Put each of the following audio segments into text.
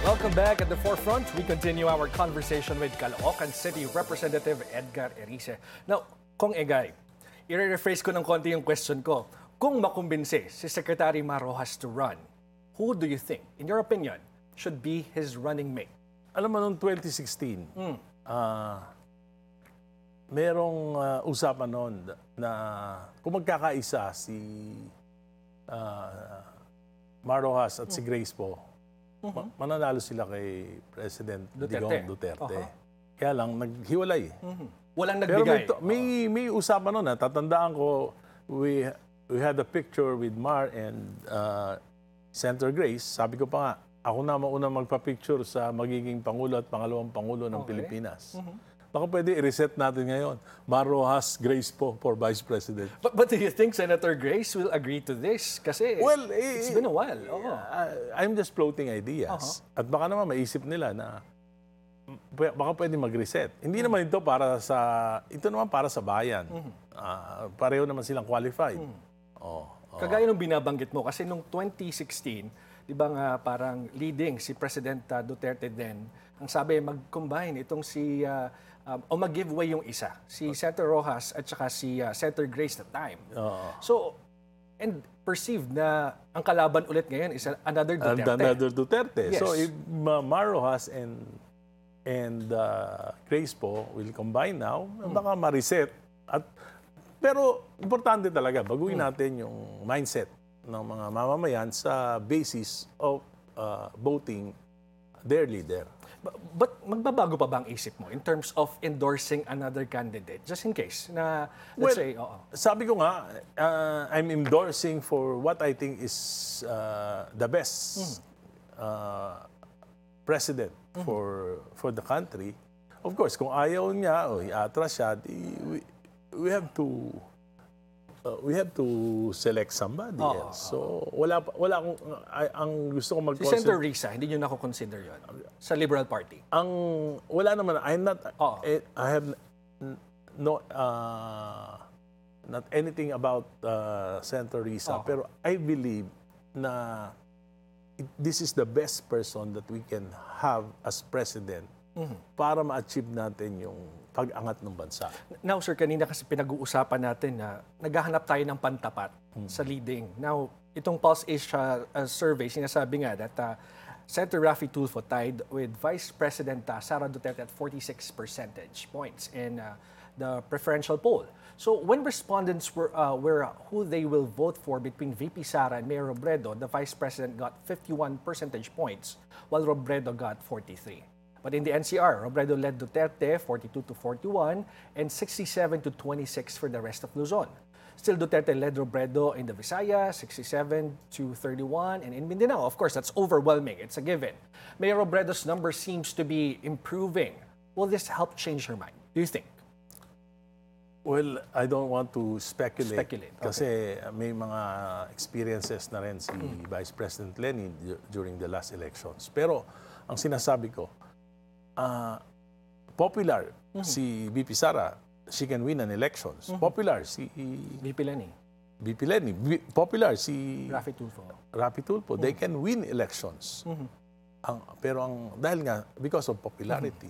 Welcome back at the forefront. We continue our conversation with Caloocan City Representative Edgar Erice. Now, Kong Egay, i-rephrase ko ng konti yung question ko. Kung makumbinsi si Secretary Mar Rojas to run, who do you think, in your opinion, should be his running mate? Alam mo, noong 2016, merong usapan noon na kung magkakaisa si Mar Rojas at si Grace po, mananalo sila kay President Digong Duterte. Kaya lang, naghiwalay. Walang Pero nagbigay. may usapan noon. Tatandaan ko, we had a picture with Mar and Senator Grace. Sabi ko pa nga, ako na mauna magpa-picture sa magiging Pangulo at Pangalawang Pangulo ng Pilipinas. Baka pwede i-reset natin ngayon. Mar Rojas, Grace po for Vice President. But do you think Senator Grace will agree to this? Kasi Well, it's been a while. I'm just floating ideas. At baka naman maisip nila na baka pwede mag-reset. Hindi naman ito naman para sa bayan. Pareho naman silang qualified. Kagaya nung binabanggit mo, kasi nung 2016, di ba nga parang leading si President Duterte din, ang sabi mag-combine itong o mag-giveaway yung isa, si Senator Rojas at saka si Senator Grace that time. So, and perceived na ang kalaban ulit ngayon is another Duterte. Another Duterte. Yes. So if Mar Rojas and Grace po will combine now, baka ma-reset. Pero importante talaga, baguhin natin yung mindset ng mga mamamayan sa basis of voting their leader. But magbabago pa ba ang isip mo in terms of endorsing another candidate? Just in case na, let's say, Sabi ko nga, I'm endorsing for what I think is the best president for the country. Of course, kung ayaw niya o i-atras siya, we have to select somebody else. So wala akong ang gusto ko si Senator Risa, hindi niyo na-consider 'yon sa Liberal Party. Wala naman, I have not anything about Senator Risa, pero I believe na this is the best person that we can have as president para ma-achieve natin yung pag-angat ng bansa. Now, sir, kanina kasi pinag-uusapan natin na naghahanap tayo ng pantapat sa leading. Now, itong Pulse Asia survey, sinasabi nga that Senator Raffy Tulfo tied with Vice President Sara Duterte at 46 percentage points in the preferential poll. So, when respondents were who they will vote for between VP Sara and Mayor Robredo, the Vice President got 51 percentage points, while Robredo got 43. But in the NCR, Robredo led Duterte 42-41 and 67-26 for the rest of Luzon. Still, Duterte led Robredo in the Visayas 67-31, and in Mindanao, of course, that's overwhelming. It's a given. Mayor Robredo's number seems to be improving. Will this help change her mind, do you think? Well, I don't want to speculate. Okay. Kasi may mga experiences na rin si Vice President Lenny during the last elections. Pero ang sinasabi ko, popular si VP Sara, she can win an elections. Popular si VP Lenny. Popular si Raffy Tulfo. They can win elections. Dahil nga, because of popularity.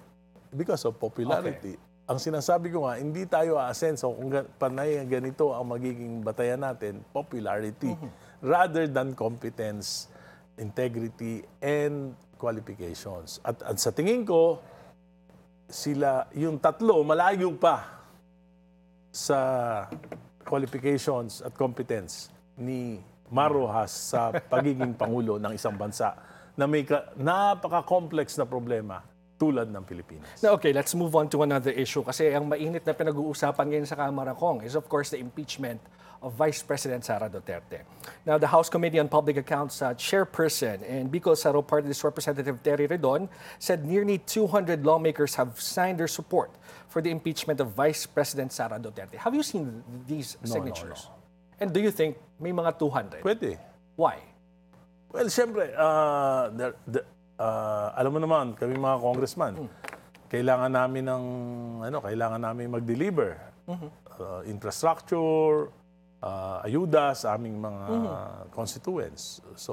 Ang sinasabi ko nga, hindi tayo aasenso kung panay ganito ang magiging batayan natin, popularity, rather than competence, integrity, and qualifications. At sa tingin ko, yung tatlo, malayo pa sa qualifications at competence ni Mar Rojas sa pagiging Pangulo ng isang bansa na may napaka-complex na problema tulad ng Pilipinas. Now, okay, let's move on to another issue kasi ang mainit na pinag-uusapan ngayon sa Kamara, Kong, is of course the impeachment of Vice President Sara Duterte. Now, the House Committee on Public Accounts chairperson and Bicol Saro Party List Representative Terry Redon said nearly 200 lawmakers have signed their support for the impeachment of Vice President Sara Duterte. Have you seen these signatures? No. And do you think may mga 200? Pwede. Why? Well, siyempre, alam mo naman, kami mga congressman, kailangan namin mag-deliver. Infrastructure, ayuda sa aming mga constituents. So